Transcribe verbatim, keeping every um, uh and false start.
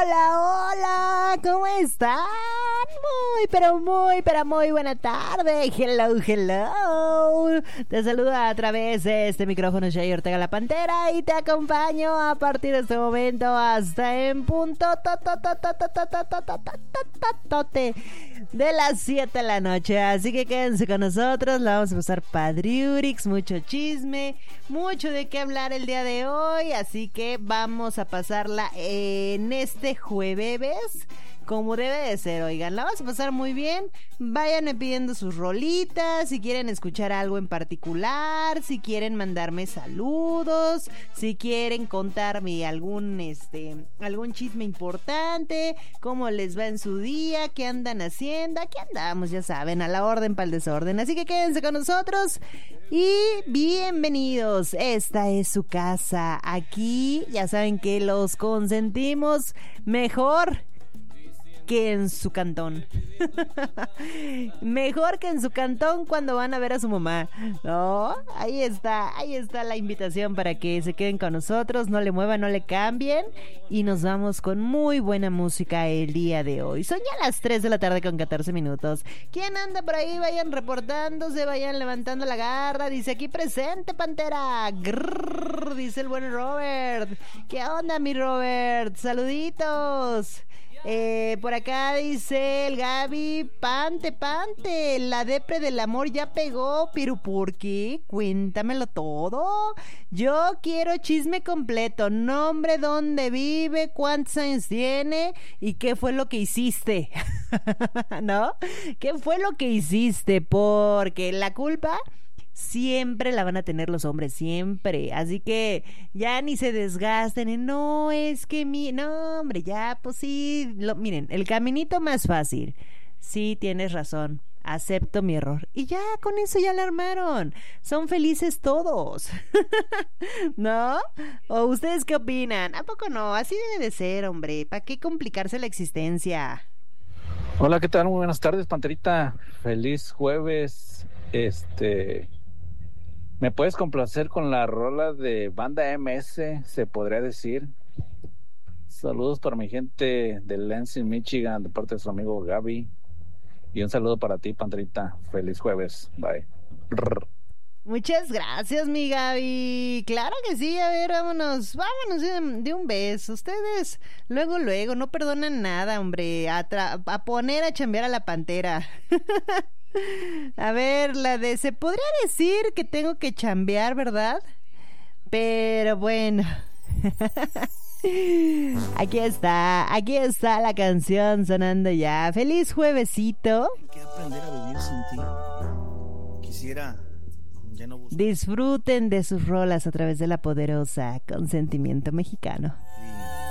Hola, hola, ¿cómo están? Muy, pero muy, pero muy buena tarde. Hello, hello. Te saludo a través de este micrófono Shay Ortega la Pantera y te acompaño a partir de este momento hasta en punto de las siete de la noche. Así que quédense con nosotros, la vamos a pasar padriurix, mucho chisme, mucho de qué hablar el día de hoy. Así que vamos a pasarla en este jueves como debe de ser, oigan, la vamos a pasar muy bien. Vayan pidiendo sus rolitas, si quieren escuchar algo en particular, si quieren mandarme saludos, si quieren contarme algún este algún chisme importante, cómo les va en su día, qué andan haciendo, aquí andamos, ya saben, a la orden para el desorden. Así que quédense con nosotros y bienvenidos. Esta es su casa. Aquí ya saben que los consentimos mejor que en su cantón. Mejor que en su cantón cuando van a ver a su mamá. No, ahí está, ahí está la invitación para que se queden con nosotros, no le muevan, no le cambien y nos vamos con muy buena música el día de hoy. Son ya las tres de la tarde con catorce minutos. ¿Quién anda por ahí? Vayan reportándose, vayan levantando la garra. Dice aquí presente, Pantera. Grrr, dice el buen Robert. ¿Qué onda, mi Robert? Saluditos. Eh, por acá dice el Gaby, pante, pante, la depre del amor ya pegó, pero ¿por qué? Cuéntamelo todo. Yo quiero chisme completo, nombre, dónde vive, cuántos años tiene y qué fue lo que hiciste. ¿No? ¿Qué fue lo que hiciste? Porque la culpa siempre la van a tener los hombres, siempre. Así que ya ni se desgasten en, no, es que mi... No, hombre, ya, pues sí. Lo... Miren, el caminito más fácil. Sí, tienes razón. Acepto mi error. Y ya, con eso ya la armaron. Son felices todos. ¿No? ¿O ustedes qué opinan? ¿A poco no? Así debe de ser, hombre. ¿Para qué complicarse la existencia? Hola, ¿qué tal? Muy buenas tardes, Panterita. Feliz jueves. Este... ¿Me puedes complacer con la rola de Banda M S, se podría decir? Saludos para mi gente de Lansing, Michigan, de parte de su amigo Gaby. Y un saludo para ti, Panterita. Feliz jueves. Bye. Rrr. Muchas gracias, mi Gaby. Claro que sí, a ver, vámonos, vámonos de, de un beso. Ustedes, luego, luego, no perdonan nada, hombre. A, tra- a poner a chambear a la Pantera. A ver, la de, se podría decir que tengo que chambear, ¿verdad? Pero bueno. Aquí está, aquí está la canción sonando ya. Feliz juevesito. Hay que aprender a vivir sin ti. Quisiera ya no buscar. Disfruten de sus rolas a través de la poderosa Consentimiento Mexicano. Sí.